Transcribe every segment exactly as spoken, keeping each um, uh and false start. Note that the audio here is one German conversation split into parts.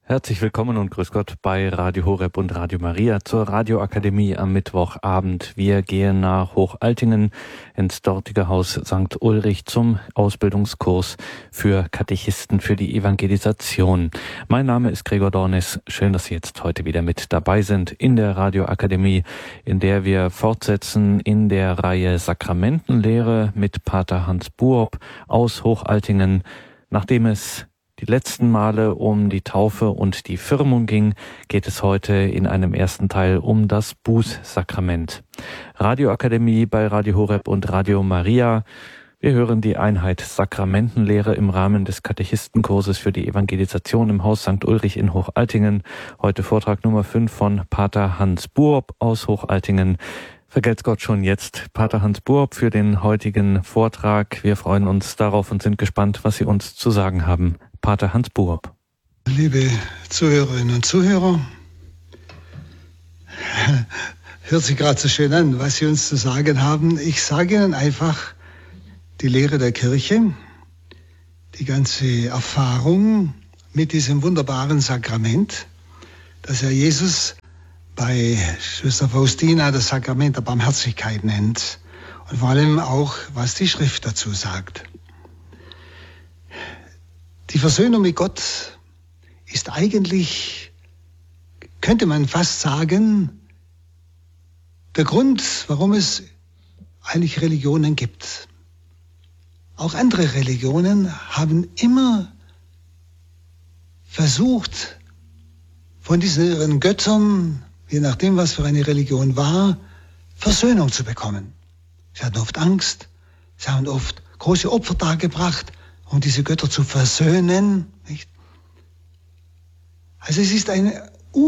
Herzlich willkommen und grüß Gott bei Radio Horeb und Radio Maria zur Radioakademie am Mittwochabend. Wir gehen nach Hochaltingen ins dortige Haus Sankt Ulrich zum Ausbildungskurs für Katechisten für die Evangelisation. Mein Name ist Gregor Dornis. Schön, dass Sie jetzt heute wieder mit dabei sind in der Radioakademie, in der wir fortsetzen in der Reihe Sakramentenlehre mit Pater Hans Buob aus Hochaltingen. Nachdem es die letzten Male um die Taufe und die Firmung ging, geht es heute in einem ersten Teil um das Bußsakrament. Radioakademie bei Radio Horeb und Radio Maria. Wir hören die Einheit Sakramentenlehre im Rahmen des Katechistenkurses für die Evangelisation im Haus Sankt Ulrich in Hochaltingen. Heute Vortrag Nummer fünf von Pater Hans Buob aus Hochaltingen. Vergelt's Gott schon jetzt, Pater Hans Buob, für den heutigen Vortrag. Wir freuen uns darauf und sind gespannt, was Sie uns zu sagen haben. Pater Hans Buob. Liebe Zuhörerinnen und Zuhörer, hört sich gerade so schön an, was Sie uns zu sagen haben. Ich sage Ihnen einfach die Lehre der Kirche, die ganze Erfahrung mit diesem wunderbaren Sakrament, das ja Jesus bei Schwester Faustina das Sakrament der Barmherzigkeit nennt und vor allem auch, was die Schrift dazu sagt. Die Versöhnung mit Gott ist eigentlich, könnte man fast sagen, der Grund, warum es eigentlich Religionen gibt. Auch andere Religionen haben immer versucht, von diesen Göttern, je nachdem, was für eine Religion war, Versöhnung zu bekommen. Sie hatten oft Angst, sie haben oft große Opfer dargebracht, um diese Götter zu versöhnen. Nicht? Also es ist ein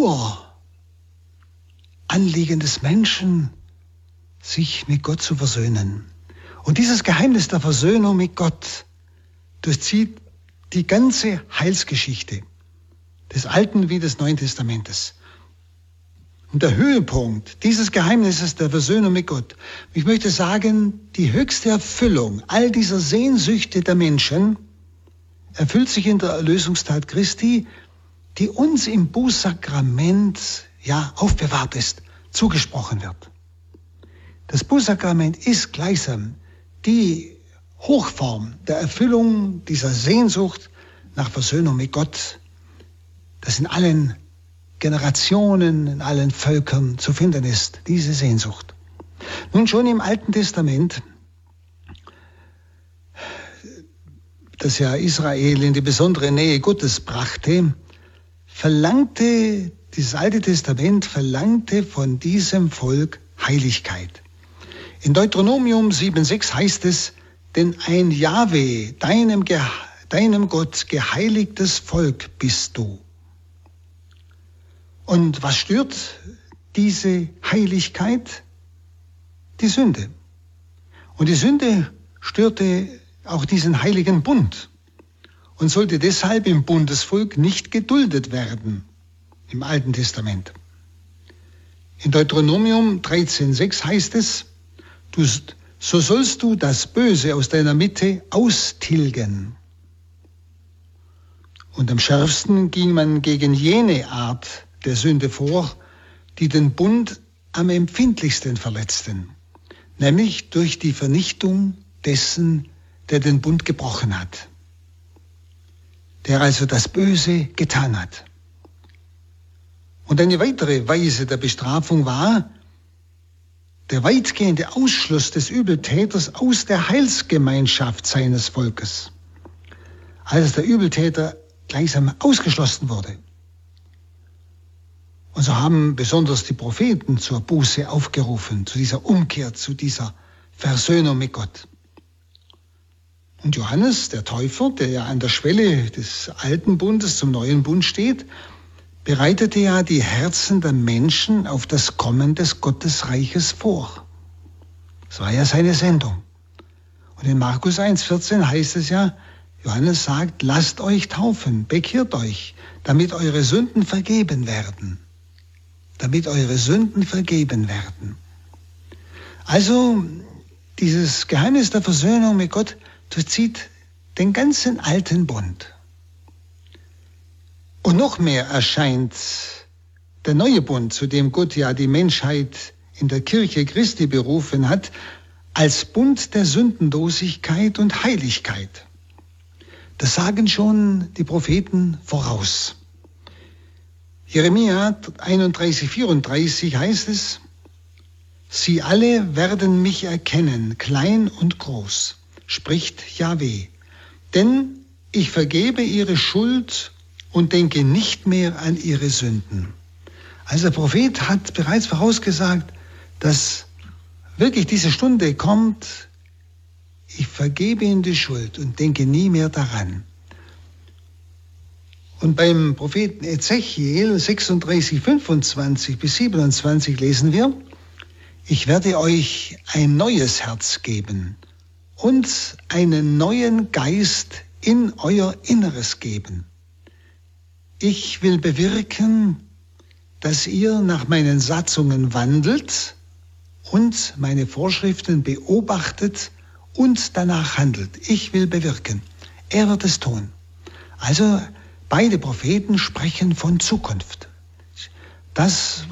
Uranliegen des Menschen, sich mit Gott zu versöhnen. Und dieses Geheimnis der Versöhnung mit Gott durchzieht die ganze Heilsgeschichte des Alten wie des Neuen Testamentes. Und der Höhepunkt dieses Geheimnisses der Versöhnung mit Gott, ich möchte sagen, die höchste Erfüllung all dieser Sehnsüchte der Menschen erfüllt sich in der Erlösungstat Christi, die uns im Bußsakrament ja aufbewahrt ist, zugesprochen wird. Das Bußsakrament ist gleichsam die Hochform der Erfüllung dieser Sehnsucht nach Versöhnung mit Gott, das in allen Generationen, in allen Völkern zu finden ist, diese Sehnsucht. Nun schon im Alten Testament, das ja Israel in die besondere Nähe Gottes brachte, verlangte, dieses Alte Testament verlangte von diesem Volk Heiligkeit. In Deuteronomium sieben sechs heißt es, denn ein Jahwe, deinem, deinem Gott, geheiligtes Volk bist du. Und was stört diese Heiligkeit? Die Sünde. Und die Sünde störte auch diesen heiligen Bund und sollte deshalb im Bundesvolk nicht geduldet werden, im Alten Testament. In Deuteronomium dreizehn sechs heißt es, du, so sollst du das Böse aus deiner Mitte austilgen. Und am schärfsten ging man gegen jene Art der Sünde vor, die den Bund am empfindlichsten verletzten, nämlich durch die Vernichtung dessen, der den Bund gebrochen hat, der also das Böse getan hat. Und eine weitere Weise der Bestrafung war der weitgehende Ausschluss des Übeltäters aus der Heilsgemeinschaft seines Volkes, als der Übeltäter gleichsam ausgeschlossen wurde. Und so haben besonders die Propheten zur Buße aufgerufen, zu dieser Umkehr, zu dieser Versöhnung mit Gott. Und Johannes, der Täufer, der ja an der Schwelle des alten Bundes zum neuen Bund steht, bereitete ja die Herzen der Menschen auf das Kommen des Gottesreiches vor. Das war ja seine Sendung. Und in Markus eins vierzehn heißt es ja, Johannes sagt, lasst euch taufen, bekehrt euch, damit eure Sünden vergeben werden. Damit eure Sünden vergeben werden. Also dieses Geheimnis der Versöhnung mit Gott durchzieht den ganzen alten Bund. Und noch mehr erscheint der neue Bund, zu dem Gott ja die Menschheit in der Kirche Christi berufen hat, als Bund der Sündenlosigkeit und Heiligkeit. Das sagen schon die Propheten voraus. Jeremia einunddreißig, vierunddreißig heißt es: Sie alle werden mich erkennen, klein und groß, spricht Jahwe. Denn ich vergebe ihre Schuld und denke nicht mehr an ihre Sünden. Also der Prophet hat bereits vorausgesagt, dass wirklich diese Stunde kommt: Ich vergebe ihnen die Schuld und denke nie mehr daran. Und beim Propheten Ezechiel sechsunddreißig, fünfundzwanzig bis siebenundzwanzig lesen wir: Ich werde euch ein neues Herz geben und einen neuen Geist in euer Inneres geben. Ich will bewirken, dass ihr nach meinen Satzungen wandelt und meine Vorschriften beobachtet und danach handelt. Ich will bewirken. Er wird es tun. Also beide Propheten sprechen von Zukunft. Das